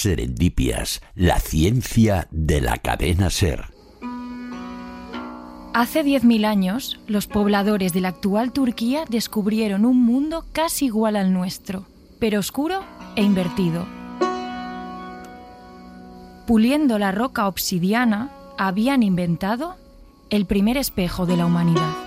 Serendipias, la ciencia de la cadena SER. Hace 10.000 años, los pobladores de la actual Turquía descubrieron un mundo casi igual al nuestro, pero oscuro e invertido. Puliendo la roca obsidiana, habían inventado el primer espejo de la humanidad.